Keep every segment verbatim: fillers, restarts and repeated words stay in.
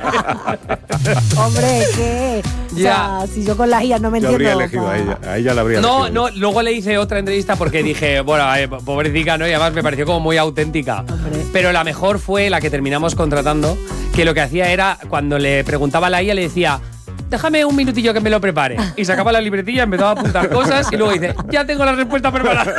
Hombre, ¿qué? Ya. O sea, si yo con las I A no me yo entiendo. Yo habría elegido pa... a ella, a ella la habría no, elegido. No, no, luego le hice otra entrevista porque dije, bueno, eh, pobrecita, ¿no? Y además me pareció como muy auténtica. Hombre. Pero la mejor fue la que terminamos contratando, que lo que hacía era, cuando le preguntaba a la I A, le decía, déjame un minutillo que me lo prepare. Y sacaba la libretilla, empezaba a apuntar cosas y luego dice, ya tengo la respuesta preparada.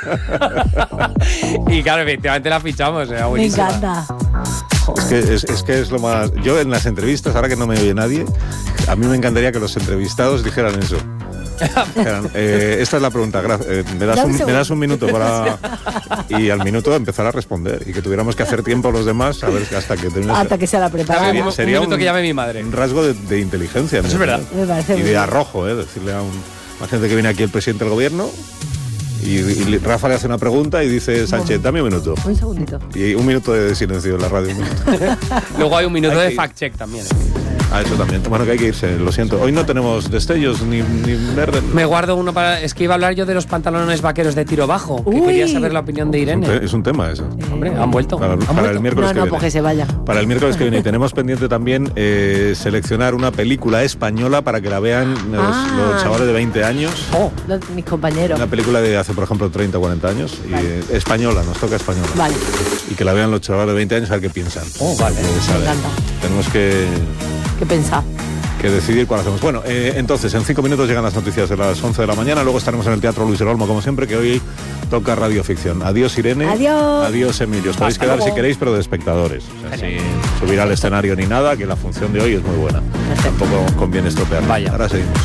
Y claro, efectivamente la fichamos, era buenísima. Me encanta. Es que es, es que es lo más... Yo en las entrevistas, ahora que no me oye nadie, a mí me encantaría que los entrevistados dijeran eso. Dijeran, eh, esta es la pregunta, eh, ¿me, das un, ¿me das un minuto para...? Y al minuto empezar a responder. Y que tuviéramos que hacer tiempo los demás a ver hasta que termine. Hasta que se la prepara. Sería, sería un minuto un, que llame mi madre. Un rasgo de, de inteligencia. Eso es verdad. Me parece y de arrojo, ¿eh? Decirle a un... Imagínate que viene aquí el presidente del gobierno... Y, y Rafa le hace una pregunta y dice, Sánchez, dame un minuto. Un segundito. Y un minuto de silencio en la radio. Luego hay un minuto hay de fact-check también. Ah, eso también. Bueno, que hay que irse, lo siento. Hoy no tenemos destellos ni, ni verde. Me guardo uno para... Es que iba a hablar yo de los pantalones vaqueros de tiro bajo. Que Uy. quería saber la opinión de Irene. Es un, te, es un tema eso. Eh, Hombre, han vuelto. Para, ¿Han para vuelto? el miércoles no, que no, viene. porque se vaya. Para el miércoles que viene. Y tenemos pendiente también eh, seleccionar una película española para que la vean los, ah. los chavales de veinte años. Oh, los, mis compañeros. Una película de hace, por ejemplo, treinta o cuarenta años. Vale. Y, eh, española, nos toca española. Vale. Y que la vean los chavales de veinte años a ver qué piensan. Oh, vale. Me encanta. Tenemos que... ¿Qué pensar? que decidir cuál hacemos. Bueno, eh, entonces, en cinco minutos llegan las noticias de las once de la mañana, luego estaremos en el Teatro Luis del Olmo, como siempre, que hoy toca radioficción. Adiós, Irene. Adiós. Adiós, Emilio. Os podéis quedar luego. Si queréis, pero de espectadores. O sea, sin subir al escenario ni nada, que la función de hoy es muy buena. Perfecto. Tampoco conviene estropear. Vaya. Ahora seguimos.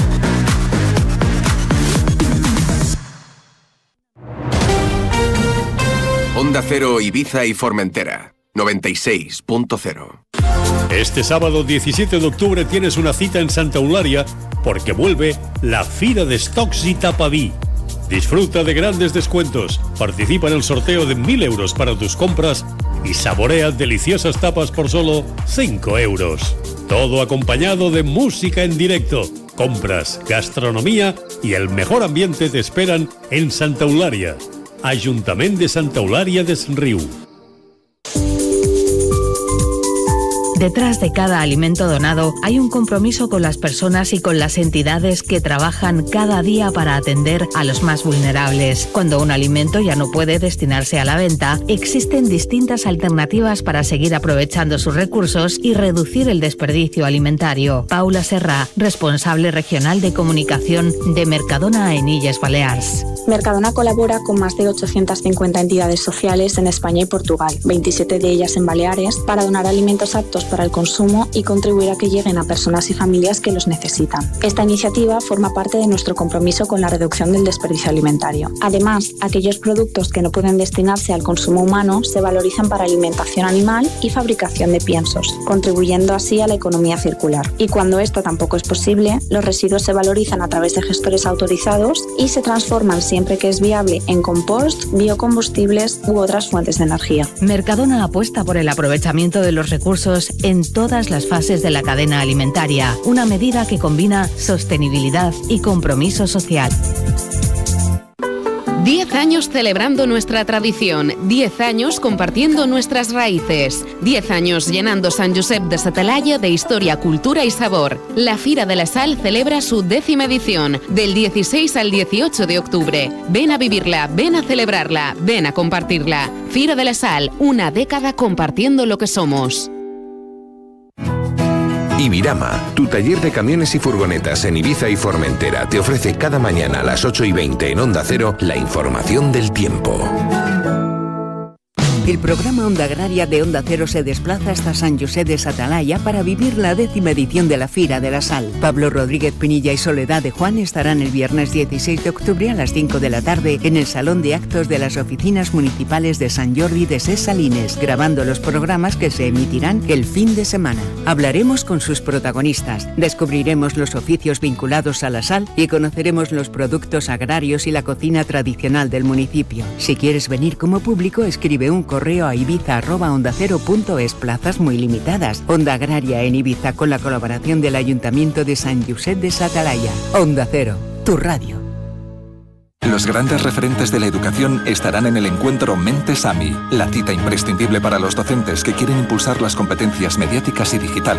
Onda Cero, Ibiza y Formentera. noventa y seis punto cero. Este sábado diecisiete de octubre tienes una cita en Santa Eulalia porque vuelve la Fira de Stocks y Tapaví. Disfruta de grandes descuentos, participa en el sorteo de mil euros para tus compras y saborea deliciosas tapas por solo cinco euros. Todo acompañado de música en directo, compras, gastronomía y el mejor ambiente te esperan en Santa Eulalia. Ayuntamiento de Santa Eulalia des Riu. Detrás de cada alimento donado hay un compromiso con las personas y con las entidades que trabajan cada día para atender a los más vulnerables. Cuando un alimento ya no puede destinarse a la venta, existen distintas alternativas para seguir aprovechando sus recursos y reducir el desperdicio alimentario. Paula Serra, responsable regional de comunicación de Mercadona en Illes Balears. Mercadona colabora con más de ochocientas cincuenta entidades sociales en España y Portugal, veintisiete de ellas en Baleares, para donar alimentos aptos para el consumo y contribuir a que lleguen a personas y familias que los necesitan. Esta iniciativa forma parte de nuestro compromiso con la reducción del desperdicio alimentario. Además, aquellos productos que no pueden destinarse al consumo humano se valorizan para alimentación animal y fabricación de piensos, contribuyendo así a la economía circular. Y cuando esto tampoco es posible, los residuos se valorizan a través de gestores autorizados y se transforman siempre que es viable en compost, biocombustibles u otras fuentes de energía. Mercadona apuesta por el aprovechamiento de los recursos en todas las fases de la cadena alimentaria, una medida que combina sostenibilidad y compromiso social. Diez años celebrando nuestra tradición, diez años compartiendo nuestras raíces, diez años llenando Sant Josep de sa Talaia de historia, cultura y sabor. La Fira de la Sal celebra su décima edición, del dieciséis al dieciocho de octubre. Ven a vivirla, ven a celebrarla, ven a compartirla. Fira de la Sal, una década compartiendo lo que somos. Ibirama, tu taller de camiones y furgonetas en Ibiza y Formentera, te ofrece cada mañana a las ocho y veinte en Onda Cero la información del tiempo. El programa Onda Agraria de Onda Cero se desplaza hasta Sant Josep de sa Talaia para vivir la décima edición de la Fira de la Sal. Pablo Rodríguez Pinilla y Soledad de Juan estarán el viernes dieciséis de octubre a las cinco de la tarde en el Salón de Actos de las Oficinas Municipales de Sant Jordi de Ses Salines, grabando los programas que se emitirán el fin de semana. Hablaremos con sus protagonistas, descubriremos los oficios vinculados a la sal y conoceremos los productos agrarios y la cocina tradicional del municipio. Si quieres venir como público, escribe un correo a ibiza arroba onda cero punto es, plazas muy limitadas. Onda Agraria en Ibiza con la colaboración del Ayuntamiento de Sant Josep de sa Talaia. Onda Cero, tu radio. Los grandes referentes de la educación estarán en el encuentro Mentes AMI, la cita imprescindible para los docentes que quieren impulsar las competencias mediáticas y digitales